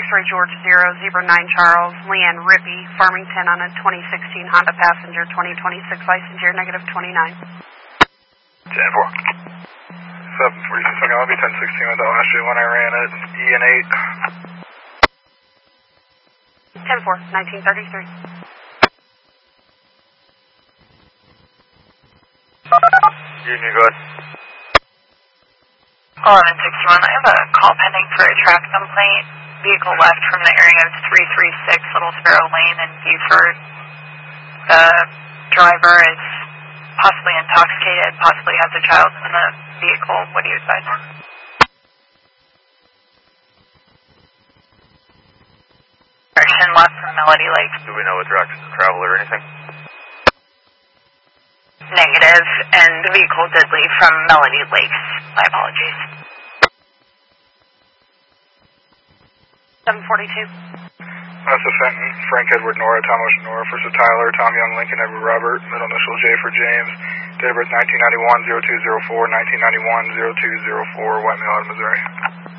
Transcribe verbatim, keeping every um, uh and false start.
X-ray George zero, Zebra nine Charles, Leanne Rippey, Farmington on a twenty sixteen Honda Passenger, twenty twenty-six license year, negative twenty-nine. ten four. seven forty-six, okay, I'll be ten sixteen with the last J when I ran it, E and eight. ten four, nineteen thirty-three. Union, go ahead. eleven sixty-one, I have a call pending for a traffic complaint. Vehicle left from the area of three three six Little Sparrow Lane in Beaufort. The driver is possibly intoxicated, possibly has a child in the vehicle. What do you advise? Direction left from Melody Lake. Do we know what direction to travel or anything? Negative, and the vehicle did leave from Melody Lakes. My apologies. seven forty-two. That's a Fenton, Frank Edward Nora, Tom Ocean Nora, first of Tyler, Tom Young, Lincoln Edward Robert, middle initial J for James, date of birth nineteen ninety-one, oh two oh four, nineteen ninety-one, oh two oh four, White Mill, Missouri.